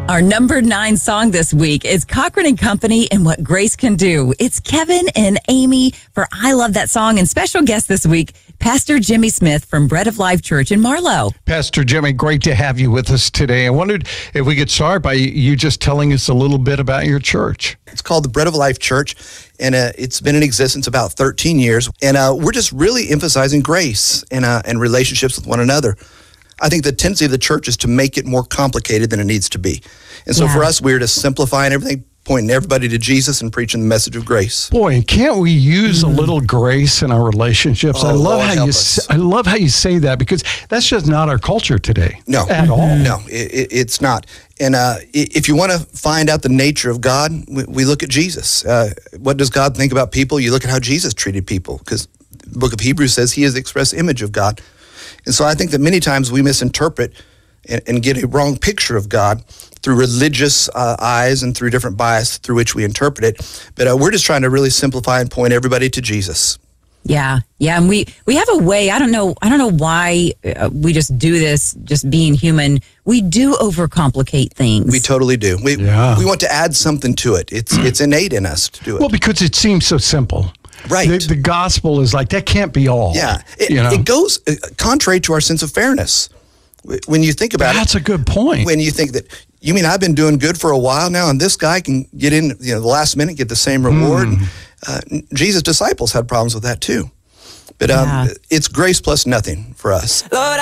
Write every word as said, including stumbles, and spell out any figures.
Our number nine song this week is Cochran and Company and What Grace Can Do. It's Kevin and Amy for I Love That Song, and special guest this week, Pastor Jimmy Smith from Bread of Life Church in Marlow. Pastor Jimmy, great to have you with us today. I wondered if we could start by you just telling us a little bit about your church. It's called the Bread of Life Church, and uh, it's been in existence about thirteen years. And uh, we're just really emphasizing grace and, uh, and relationships with one another. I think the tendency of the church is to make it more complicated than it needs to be. And so yeah. for us, we're just simplifying everything, pointing everybody to Jesus and preaching the message of grace. Boy, and can't we use mm-hmm. a little grace in our relationships? Oh, I love Lord, how you say, I love how you say that, because that's just not our culture today. No. At mm-hmm. all. No, it, it, it's not. And uh, if you want to find out the nature of God, we, we look at Jesus. Uh, what does God think about people? You look at how Jesus treated people, because the book of Hebrews says he is the express image of God. And so I think that many times we misinterpret and, and get a wrong picture of God through religious uh, eyes and through different bias through which we interpret it. But uh, we're just trying to really simplify and point everybody to Jesus. Yeah, yeah, and we, we have a way, I don't know, I don't know why uh, we just do this, just being human. We do overcomplicate things. We totally do. We yeah. we want to add something to it. It's it's innate in us to do it. Well, because it seems so simple. Right. The, the gospel is like, that can't be all. Yeah. It, you know? it goes uh, contrary to our sense of fairness. When you think about That's it. That's a good point. When you think that, you mean I've been doing good for a while now, and this guy can get in, you know, the last minute, get the same reward. Mm. Uh, Jesus' disciples had problems with that too. But um, yeah. it's grace plus nothing for us. Lord,